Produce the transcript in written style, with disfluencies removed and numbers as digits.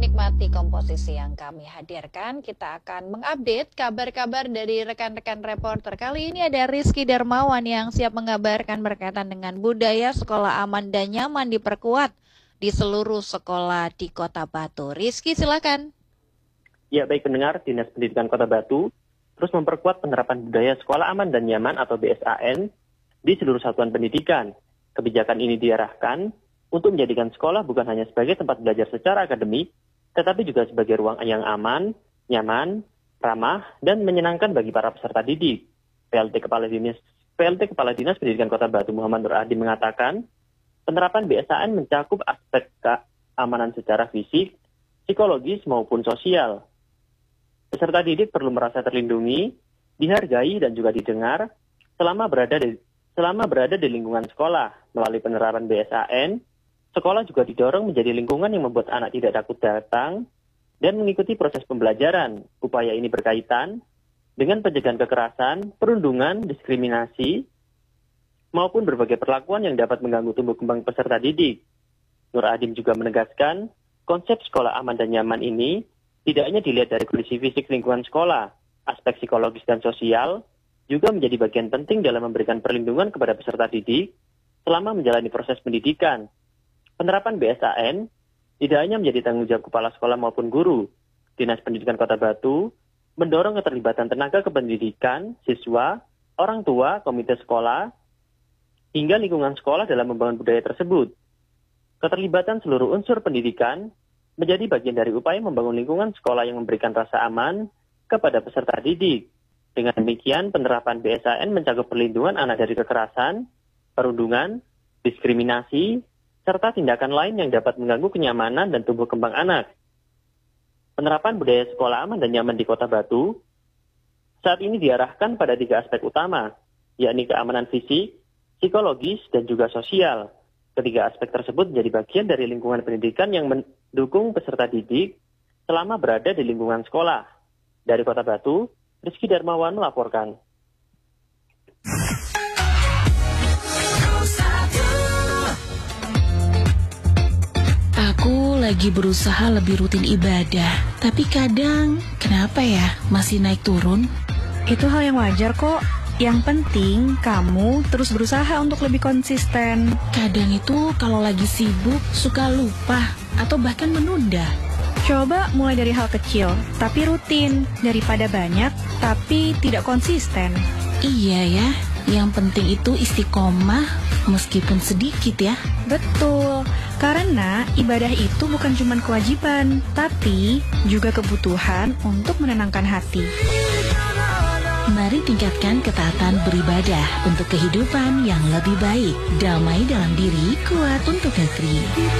menikmati komposisi yang kami hadirkan. Kita akan mengupdate kabar-kabar dari rekan-rekan reporter. Kali ini ada Rizky Darmawan yang siap mengabarkan berkaitan dengan budaya sekolah aman dan nyaman diperkuat di seluruh sekolah di Kota Batu. Rizky, silakan. Ya, baik pendengar, Dinas Pendidikan Kota Batu terus memperkuat penerapan budaya sekolah aman dan nyaman atau BSAN di seluruh satuan pendidikan. Kebijakan ini diarahkan untuk menjadikan sekolah bukan hanya sebagai tempat belajar secara akademik, tetapi juga sebagai ruang yang aman, nyaman, ramah, dan menyenangkan bagi para peserta didik. PLT Kepala Dinas Pendidikan Kota Batu Muhammad Nur Adi mengatakan, penerapan BSAN mencakup aspek keamanan secara fisik, psikologis, maupun sosial. Peserta didik perlu merasa terlindungi, dihargai, dan juga didengar selama berada di lingkungan sekolah. Melalui penerapan BSAN, sekolah juga didorong menjadi lingkungan yang membuat anak tidak takut datang dan mengikuti proses pembelajaran. Upaya ini berkaitan dengan pencegahan kekerasan, perundungan, diskriminasi, maupun berbagai perlakuan yang dapat mengganggu tumbuh kembang peserta didik. Nur Adim juga menegaskan, konsep sekolah aman dan nyaman ini tidak hanya dilihat dari kondisi fisik lingkungan sekolah, aspek psikologis dan sosial juga menjadi bagian penting dalam memberikan perlindungan kepada peserta didik selama menjalani proses pendidikan. Penerapan BSAN tidak hanya menjadi tanggung jawab kepala sekolah maupun guru. Dinas Pendidikan Kota Batu mendorong keterlibatan tenaga kependidikan, siswa, orang tua, komite sekolah, hingga lingkungan sekolah dalam membangun budaya tersebut. Keterlibatan seluruh unsur pendidikan menjadi bagian dari upaya membangun lingkungan sekolah yang memberikan rasa aman kepada peserta didik. Dengan demikian, penerapan BSAN mencakup perlindungan anak dari kekerasan, perundungan, diskriminasi, serta tindakan lain yang dapat mengganggu kenyamanan dan tumbuh kembang anak. Penerapan budaya sekolah aman dan nyaman di Kota Batu saat ini diarahkan pada 3 aspek utama, yakni keamanan fisik, psikologis, dan juga sosial. Ketiga aspek tersebut menjadi bagian dari lingkungan pendidikan yang mendukung peserta didik selama berada di lingkungan sekolah. Dari Kota Batu, Rizky Darmawan melaporkan. Aku lagi berusaha lebih rutin ibadah, tapi kadang, kenapa ya, masih naik turun? Itu hal yang wajar kok. Yang penting, kamu terus berusaha untuk lebih konsisten. Kadang itu kalau lagi sibuk, suka lupa, atau bahkan menunda. Coba mulai dari hal kecil, tapi rutin. Daripada banyak, tapi tidak konsisten. Iya ya, yang penting itu istiqomah, meskipun sedikit ya. Betul, karena ibadah itu bukan cuma kewajiban, tapi juga kebutuhan untuk menenangkan hati. Mari tingkatkan ketaatan beribadah untuk kehidupan yang lebih baik. Damai dalam diri, kuat untuk negeri.